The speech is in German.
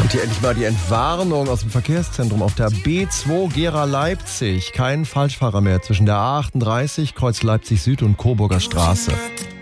Und hier endlich mal die Entwarnung aus dem Verkehrszentrum auf der B2 Gera-Leipzig. Kein Falschfahrer mehr zwischen der A38, Kreuz Leipzig Süd und Coburger Straße.